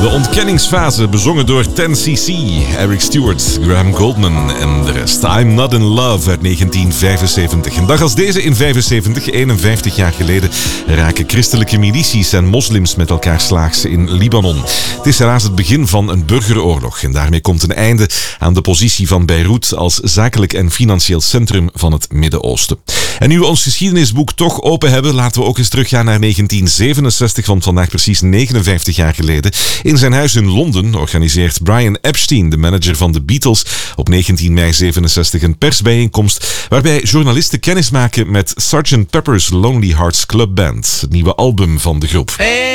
De ontkenningsfase, bezongen door 10cc, Eric Stewart, Graham Goldman en de rest. I'm Not in Love uit 1975. Een dag als deze in 75, 51 jaar geleden, raken christelijke milities en moslims met elkaar slaags in Libanon. Het is helaas het begin van een burgeroorlog en daarmee komt een einde aan de positie van Beirut als zakelijk en financieel centrum van het Midden-Oosten. En nu we ons geschiedenisboek toch open hebben, laten we ook eens teruggaan naar 1967, want vandaag precies 59 jaar geleden. In zijn huis in Londen organiseert Brian Epstein, de manager van de Beatles, op 19 mei 67 een persbijeenkomst waarbij journalisten kennis maken met Sgt. Pepper's Lonely Hearts Club Band, het nieuwe album van de groep.